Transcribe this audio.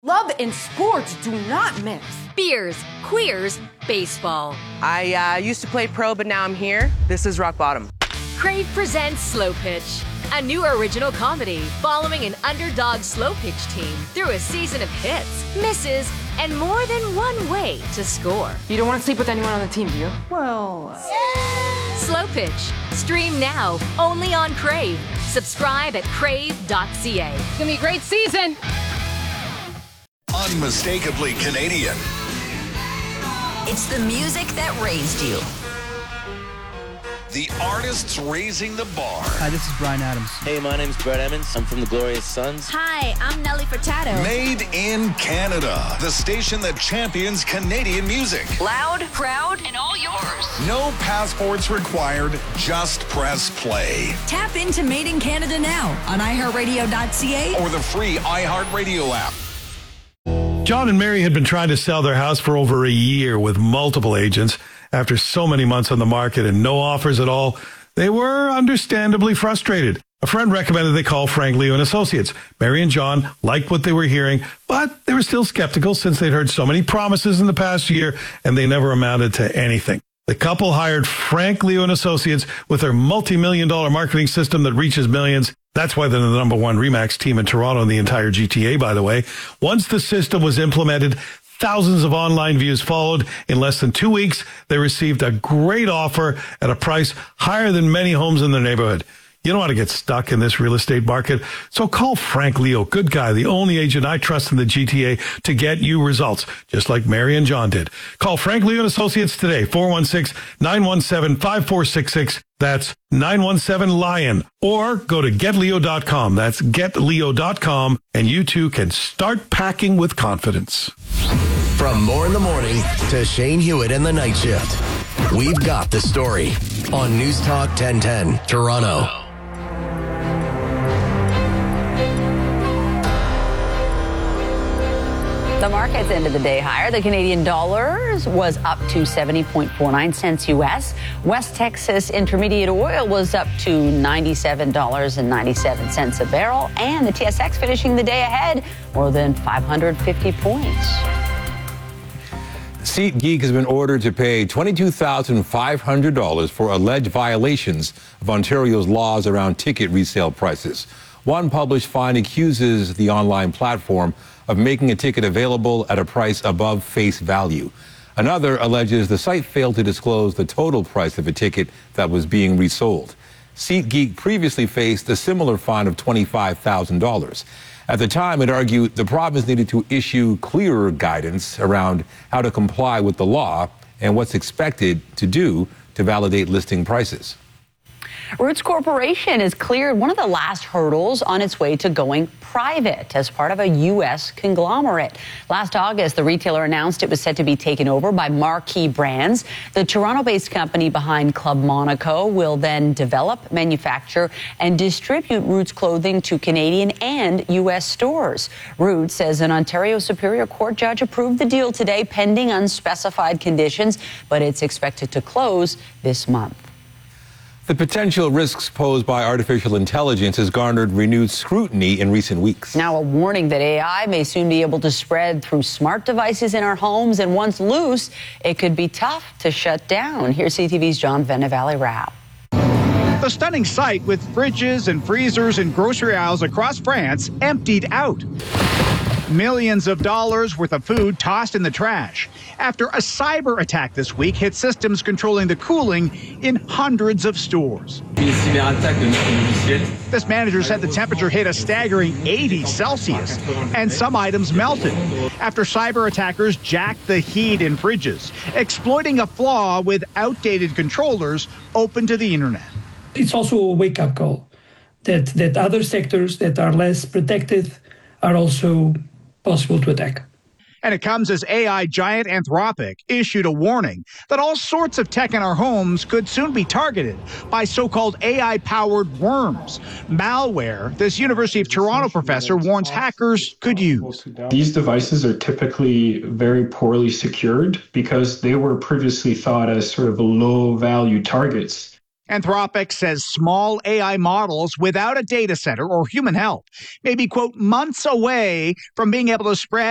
Love and sports do not mix. Beers, queers, baseball. I used to play pro, but now I'm here. This is rock bottom. Crave presents Slow Pitch, a new original comedy following an underdog slow pitch team through a season of hits, misses, and more than one way to score. You don't want to sleep with anyone on the team, do you? Well... Slow Pitch. Stream now, only on Crave. Subscribe at crave.ca. It's gonna be a great season. Unmistakably Canadian. It's the music that raised you. The artists raising the bar. Hi, this is Bryan Adams. Hey, my name's Brett Emmons. I'm from the Glorious Sons. Hi, I'm Nelly Furtado. Made in Canada. The station that champions Canadian music. Loud, proud, and all yours. No passports required. Just press play. Tap into Made in Canada now on iHeartRadio.ca or the free iHeartRadio app. John and Mary had been trying to sell their house for over a year with multiple agents. After so many months on the market and no offers at all, they were understandably frustrated. A friend recommended they call Frank Leo and Associates. Mary and John liked what they were hearing, but they were still skeptical since they'd heard so many promises in the past year and they never amounted to anything. The couple hired Frank Leo and Associates with their multi-million-dollar marketing system that reaches millions. That's why they're the number one RE/MAX team in Toronto and the entire GTA, by the way. Once the system was implemented, thousands of online views followed. In less than 2 weeks, they received a great offer at a price higher than many homes in their neighborhood. You don't want to get stuck in this real estate market, so call Frank Leo, good guy, the only agent I trust in the GTA to get you results, just like Mary and John did. Call Frank Leo and Associates today, 416-917-5466. That's 917-LION. Or go to getleo.com. That's getleo.com, and you too can start packing with confidence. From More in the Morning to Shane Hewitt and the Night Shift, we've got the story on News Talk 1010 Toronto. The markets ended the day higher. The Canadian dollar was up to 70.49 cents U.S. West Texas Intermediate oil was up to $97.97 a barrel. And the TSX finishing the day ahead more than 550 points. SeatGeek has been ordered to pay $22,500 for alleged violations of Ontario's laws around ticket resale prices. One published fine accuses the online platform of making a ticket available at a price above face value. Another alleges the site failed to disclose the total price of a ticket that was being resold. SeatGeek previously faced a similar fine of $25,000. At the time, it argued the province needed to issue clearer guidance around how to comply with the law and what's expected to do to validate listing prices. Roots Corporation has cleared one of the last hurdles on its way to going private as part of a U.S. conglomerate. Last August, the retailer announced it was set to be taken over by Marquee Brands. The Toronto-based company behind Club Monaco will then develop, manufacture, and distribute Roots clothing to Canadian and U.S. stores. Roots says an Ontario Superior Court judge approved the deal today pending unspecified conditions, but it's expected to close this month. The potential risks posed by artificial intelligence has garnered renewed scrutiny in recent weeks. Now a warning that AI may soon be able to spread through smart devices in our homes, and once loose, it could be tough to shut down. Here's CTV's John Venevalley-Rao. The stunning sight with fridges and freezers and grocery aisles across France emptied out. Millions of dollars worth of food tossed in the trash after a cyber attack this week hit systems controlling the cooling in hundreds of stores. This manager said the temperature hit a staggering 80 Celsius and some items melted after cyber attackers jacked the heat in fridges, exploiting a flaw with outdated controllers open to the internet. It's also a wake-up call that other sectors that are less protected are also possible to attack. And it comes as AI giant Anthropic issued a warning that all sorts of tech in our homes could soon be targeted by so-called AI-powered worms, malware this University of Toronto professor warns hackers could use. These devices are typically very poorly secured because they were previously thought as sort of low-value targets. Anthropic says small AI models without a data center or human help may be, quote, months away from being able to spread